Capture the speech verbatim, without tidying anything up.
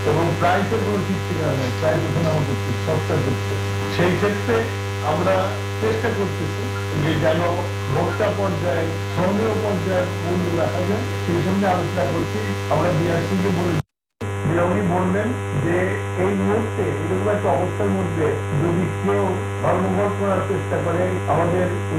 এবং প্রাইসের কোনো ঠিক ঠিকানা নেই, প্রাইস ওঠানামা করছে, সস্তা করছে। সেই ক্ষেত্রে আমরা চেষ্টা করতেছি যে যেন ভোক্তা পর্যায়ে, শ্রমীয় পর্যায়ে মূল্য রাখা যায়, সেই সঙ্গে আলোচনা করছি। আমরা বিআরসিকে বলে যে উনি বললেন যে এই মুহূর্তে এরকম একটা অবস্থার মধ্যে যদি কেউ ধর্মঘট করার চেষ্টা করে, আমাদের